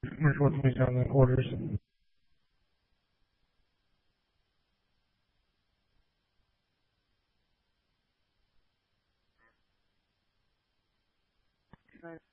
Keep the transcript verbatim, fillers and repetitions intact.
Here's what we got in the orders. Right.